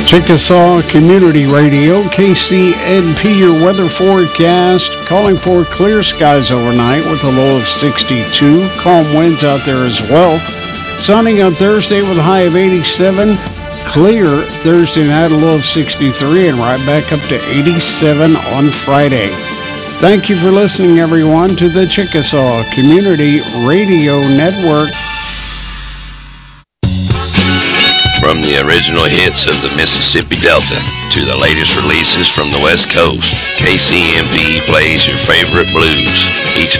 Chickasaw Community Radio, KCNP, your weather forecast, calling for clear skies overnight with a low of 62. Calm winds out there as well. Sunny on Thursday with a high of 87. Clear Thursday night, a low of 63, and right back up to 87 on Friday. Thank you for listening, everyone, to the Chickasaw Community Radio Network. From the original hits of the Mississippi Delta to the latest releases from the West Coast, KCMP plays your favorite blues each